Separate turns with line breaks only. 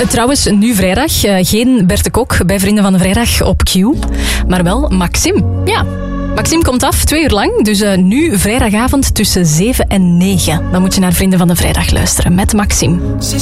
Trouwens, nu vrijdag. Geen Bert de Kok bij Vrienden van de Vrijdag op Q. Maar wel Maxime. Ja, Maxime komt af 2 uur lang. Dus nu vrijdagavond tussen 7 en 9. Dan moet je naar Vrienden van de Vrijdag luisteren met Maxime.